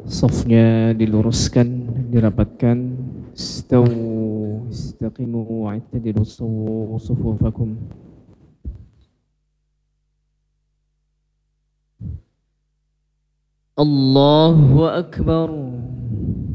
Safnya diluruskan, dirapatkan. Istawu, istaqimu, wa'tadilu sufufakum. Allahu Akbar.